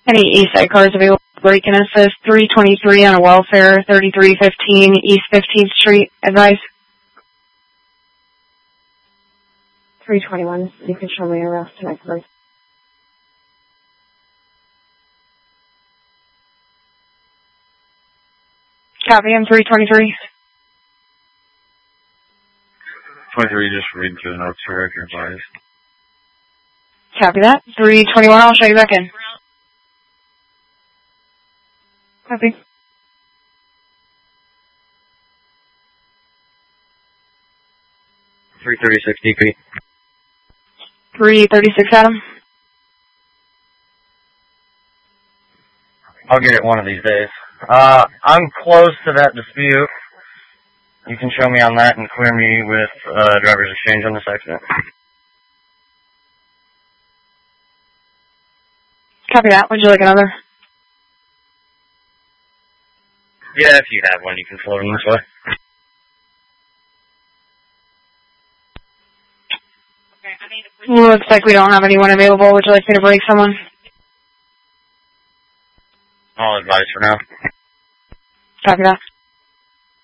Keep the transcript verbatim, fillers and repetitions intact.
Any east side cars available for break and assist? three twenty-three on a welfare, thirty-three fifteen East fifteenth Street. Advise. three twenty-one, you can show me arrest tonight, please. Copy, I'm three twenty-three. twenty-three, just read through the notes here if you're advised. Copy that. three twenty-one, I'll show you back in. Copy. three thirty-six D P. three thirty-six, Adam. I'll get it one of these days. Uh, I'm close to that dispute. You can show me on that and clear me with uh, driver's exchange on this accident. Copy that. Would you like another? Yeah, if you have one, you can float them this way. Looks like we don't have anyone available. Would you like me to break someone? I'll advise for now. Copy that.